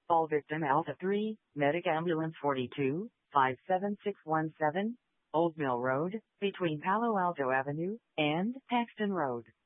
All victim Alpha 3, Medic Ambulance 42, 57617, Old Mill Road, between Palo Alto Avenue and Paxton Road.